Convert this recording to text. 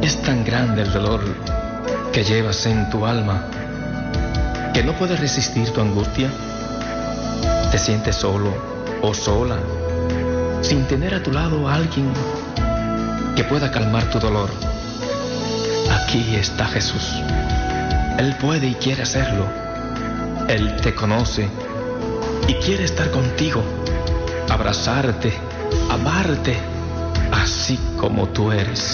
Es tan grande el dolor que llevas en tu alma que no puedes resistir tu angustia. Te sientes solo o sola, sin tener a tu lado a alguien que pueda calmar tu dolor. Aquí está Jesús. Él puede y quiere hacerlo. Él te conoce y quiere estar contigo, abrazarte, amarte, así como tú eres.